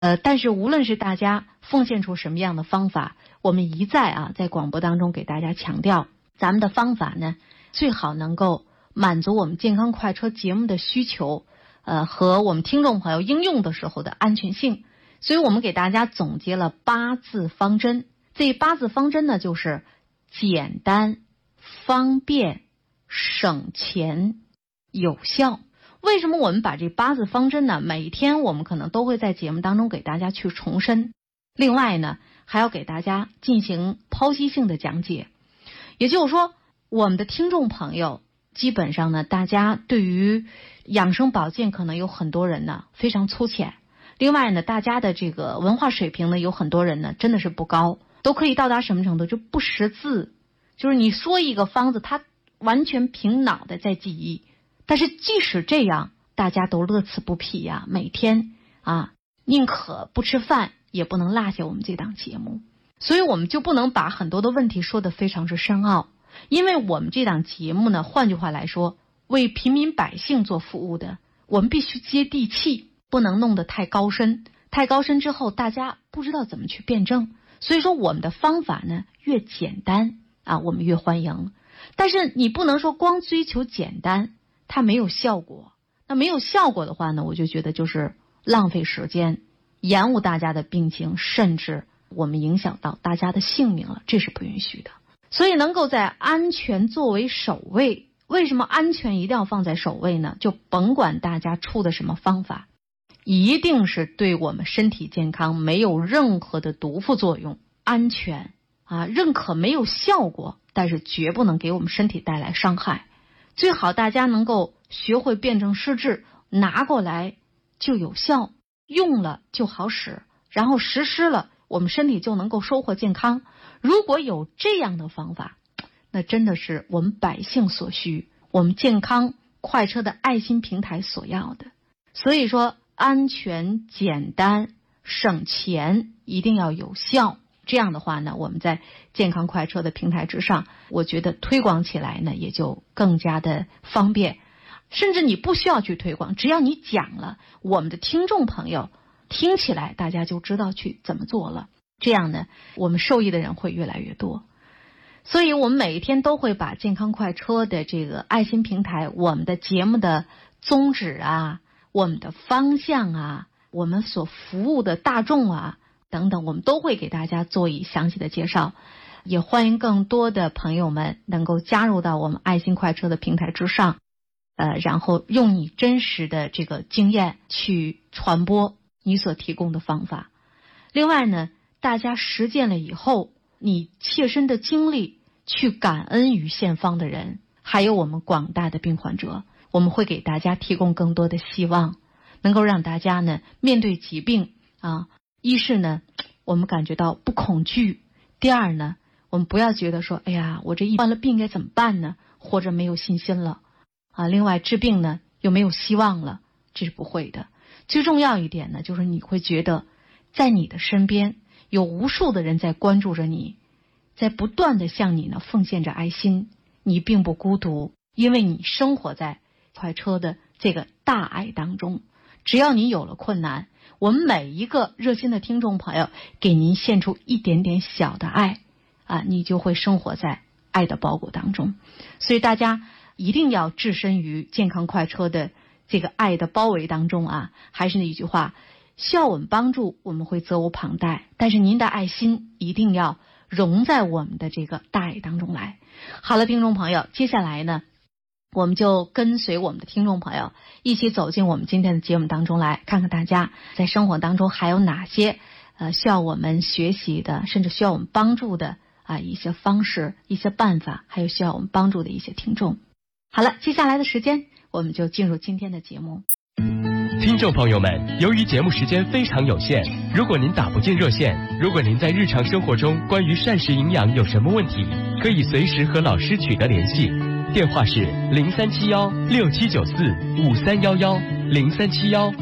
但是无论是大家奉献出什么样的方法，我们一再在广播当中给大家强调，咱们的方法呢最好能够满足我们健康快车节目的需求，和我们听众朋友应用的时候的安全性。所以我们给大家总结了8字方针，这8字方针呢就是简单、方便、省钱、有效。为什么我们把这8字方针呢每天我们可能都会在节目当中给大家去重申，另外呢还要给大家进行剖析性的讲解。也就是说，我们的听众朋友基本上呢，大家对于养生保健可能有很多人呢非常粗浅，另外呢大家的这个文化水平呢有很多人呢真的是不高，都可以到达什么程度，就不识字，就是你说一个方子他完全凭脑袋在记忆。但是即使这样，大家都乐此不疲呀，每天宁可不吃饭也不能落下我们这档节目。所以我们就不能把很多的问题说得非常之深奥，因为我们这档节目呢，换句话来说，为平民百姓做服务的，我们必须接地气，不能弄得太高深，太高深之后大家不知道怎么去辩证。所以说我们的方法呢越简单我们越欢迎。但是你不能说光追求简单它没有效果，那没有效果的话呢，我就觉得就是浪费时间，延误大家的病情，甚至我们影响到大家的性命了，这是不允许的。所以能够在安全作为首位，为什么安全一定要放在首位呢？就甭管大家出的什么方法，一定是对我们身体健康没有任何的毒副作用，安全认可没有效果，但是绝不能给我们身体带来伤害。最好大家能够学会辨证施治，拿过来就有效，用了就好使，然后实施了，我们身体就能够收获健康。如果有这样的方法，那真的是我们百姓所需，我们健康快车的爱心平台所要的。所以说安全、简单、省钱，一定要有效。这样的话呢，我们在健康快车的平台之上，我觉得推广起来呢也就更加的方便。甚至你不需要去推广，只要你讲了，我们的听众朋友听起来大家就知道去怎么做了，这样呢我们受益的人会越来越多。所以我们每一天都会把健康快车的这个爱心平台，我们的节目的宗旨我们的方向我们所服务的大众等等，我们都会给大家做以详细的介绍。也欢迎更多的朋友们能够加入到我们爱心快车的平台之上，然后用你真实的这个经验去传播你所提供的方法。另外呢，大家实践了以后，你切身的经历去感恩于献方的人，还有我们广大的病患者，我们会给大家提供更多的希望，能够让大家呢面对疾病一是呢我们感觉到不恐惧，第二呢我们不要觉得说哎呀我这一患了病该怎么办呢，或者没有信心了另外治病呢又没有希望了，这是不会的。最重要一点呢，就是你会觉得在你的身边有无数的人在关注着你，在不断的向你呢奉献着爱心，你并不孤独，因为你生活在快车的这个大爱当中。只要你有了困难，我们每一个热心的听众朋友给您献出一点点小的爱你就会生活在爱的包裹当中。所以大家一定要置身于健康快车的这个爱的包围当中还是那一句话，需要我们帮助，我们会责无旁贷，但是您的爱心一定要融在我们的这个大爱当中来。好了，听众朋友，接下来呢我们就跟随我们的听众朋友一起走进我们今天的节目当中来，看看大家在生活当中还有哪些需要我们学习的，甚至需要我们帮助的一些方式、一些办法，还有需要我们帮助的一些听众。好了，接下来的时间我们就进入今天的节目。 听众朋友们，由于节目时间非常有限，如果您打不进热线，如果您在日常生活中关于膳食营养有什么问题，可以随时和老师取得联系。电话是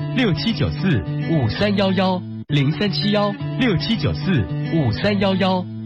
037167945311，037167945311，037167945311。